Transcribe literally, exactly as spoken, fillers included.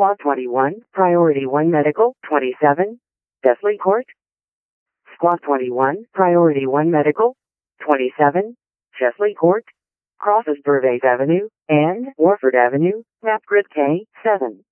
Squad twenty-one, Priority one Medical, twenty-seven, Desley Court. Squad twenty-one, Priority one Medical, twenty-seven, Chesley Court, crosses Burvase Avenue and Warford Avenue, map grid K seven.